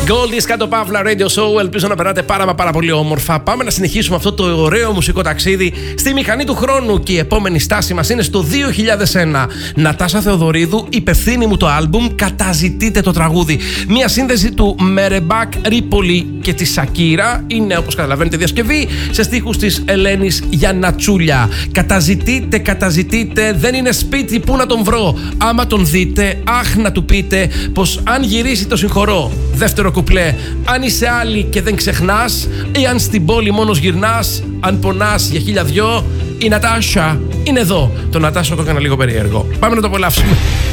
Goldie κάτω παύλα Radio Show. Ελπίζω να περάτε πάρα πολύ όμορφα. Πάμε να συνεχίσουμε αυτό το ωραίο μουσικό ταξίδι στη μηχανή του χρόνου. Και η επόμενη στάση μας είναι στο 2001. Νατάσα Θεοδωρίδου, υπευθύνη μου το άλμπουμ Καταζητείτε το τραγούδι. Μια σύνδεση του Μερεμπάκ Ρίπολη και τη Σακύρα. Είναι, όπως καταλαβαίνετε, διασκευή σε στίχους της Ελένης Γιαννατσούλια. Καταζητείτε, δεν είναι σπίτι που να τον βρω. Άμα τον δείτε, αχ να του πείτε πως αν γυρίσει το συγχωρώ. Δεύτερο κουπλέ. Αν είσαι άλλη και δεν ξεχνάς, ή αν στην πόλη μόνος γυρνάς, αν πονάς για 1002, η Νατάσα είναι εδώ. Το Νατάσα το έκανα λίγο περίεργο. Πάμε να το απολαύσουμε.